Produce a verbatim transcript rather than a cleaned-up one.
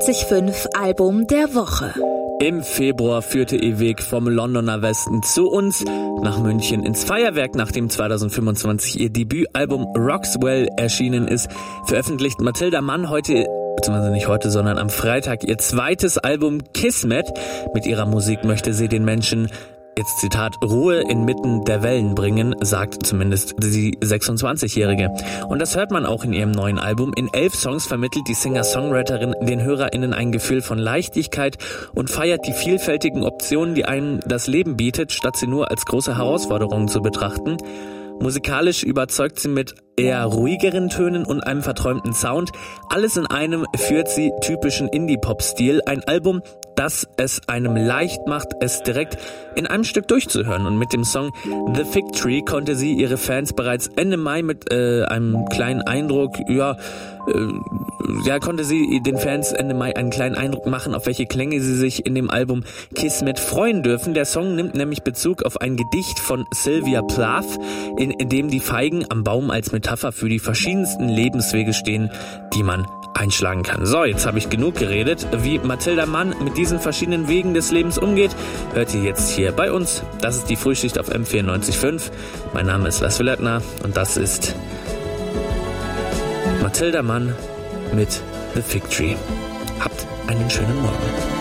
vierundneunzig Komma fünf Album der Woche. Im Februar führte ihr Weg vom Londoner Westen zu uns nach München ins Feuerwerk, nachdem zwanzig fünfundzwanzig ihr Debütalbum Roxwell erschienen ist. Veröffentlicht Mathilda Mann heute, beziehungsweise nicht heute, sondern am Freitag, ihr zweites Album Kismet. Mit ihrer Musik möchte sie den Menschen, jetzt Zitat, Ruhe inmitten der Wellen bringen, sagt zumindest die sechsundzwanzigjährige. Und das hört man auch in ihrem neuen Album. In elf Songs vermittelt die Singer-Songwriterin den HörerInnen ein Gefühl von Leichtigkeit und feiert die vielfältigen Optionen, die einem das Leben bietet, statt sie nur als große Herausforderung zu betrachten. Musikalisch überzeugt sie mit eher ruhigeren Tönen und einem verträumten Sound. Alles in einem führt sie typischen Indie-Pop-Stil. Ein Album, das es einem leicht macht, es direkt in einem Stück durchzuhören. Und mit dem Song The Fig Tree konnte sie ihre Fans bereits Ende Mai mit äh, einem kleinen Eindruck, ja, äh, ja, konnte sie den Fans Ende Mai einen kleinen Eindruck machen, auf welche Klänge sie sich in dem Album Kismet freuen dürfen. Der Song nimmt nämlich Bezug auf ein Gedicht von Sylvia Plath, in, in dem die Feigen am Baum als Metapher für die verschiedensten Lebenswege stehen, die man einschlagen kann. So, jetzt habe ich genug geredet. Wie Mathilda Mann mit diesen verschiedenen Wegen des Lebens umgeht, hört ihr jetzt hier bei uns. Das ist die Frühschicht auf M vierundneunzig Komma fünf. Mein Name ist Lars Willettner und das ist Mathilda Mann mit The Fig Tree. Habt einen schönen Morgen.